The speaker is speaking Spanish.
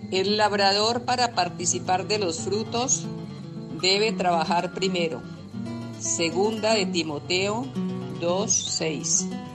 El labrador, para participar de los frutos, debe trabajar primero. Segunda de Timoteo 2:6.